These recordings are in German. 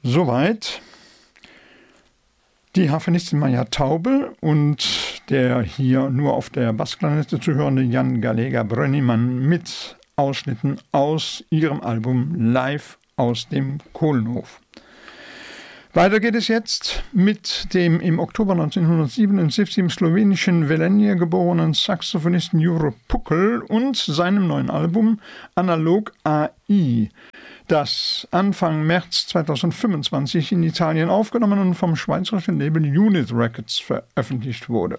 Soweit die Harfenistin Maja Taube und der hier nur auf der Bassklarinette zu hörende Jan Galega-Brönnimann mit Ausschnitten aus ihrem Album Live aus dem Kohlenhof. Weiter geht es jetzt mit dem im Oktober 1977 im slowenischen Velenje geborenen Saxophonisten Jure Puckel und seinem neuen Album Analog AI, das Anfang März 2025 in Italien aufgenommen und vom schweizerischen Label Unit Records veröffentlicht wurde.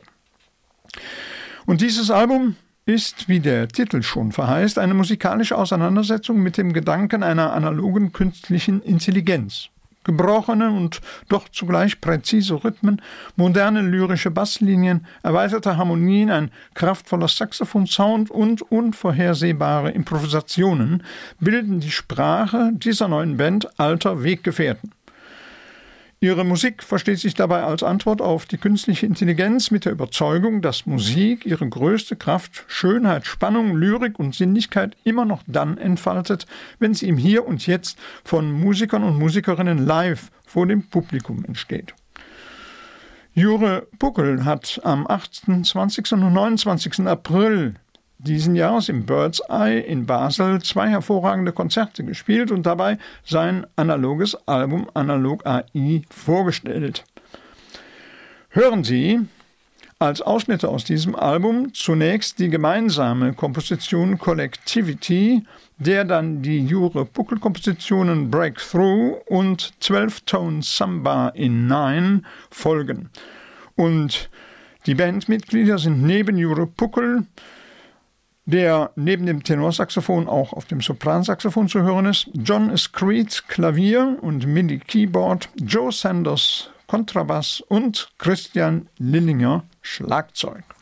Und dieses Album ist, wie der Titel schon verheißt, eine musikalische Auseinandersetzung mit dem Gedanken einer analogen künstlichen Intelligenz. Gebrochene und doch zugleich präzise Rhythmen, moderne lyrische Basslinien, erweiterte Harmonien, ein kraftvoller Saxophon-Sound und unvorhersehbare Improvisationen bilden die Sprache dieser neuen Band alter Weggefährten. Ihre Musik versteht sich dabei als Antwort auf die künstliche Intelligenz mit der Überzeugung, dass Musik ihre größte Kraft, Schönheit, Spannung, Lyrik und Sinnlichkeit immer noch dann entfaltet, wenn sie im Hier und Jetzt von Musikern und Musikerinnen live vor dem Publikum entsteht. Jure Puckel hat am 28. und 29. April diesen Jahres im Bird's Eye in Basel 2 hervorragende Konzerte gespielt und dabei sein analoges Album Analog AI vorgestellt. Hören Sie als Ausschnitte aus diesem Album zunächst die gemeinsame Komposition Collectivity, der dann die Jure Puckel-Kompositionen Breakthrough und 12-Tone Samba in 9 folgen. Und die Bandmitglieder sind neben Jure Puckel, der neben dem Tenorsaxophon auch auf dem Sopransaxophon zu hören ist, John Escreet Klavier und MIDI-Keyboard, Joe Sanders Kontrabass und Christian Lillinger Schlagzeug.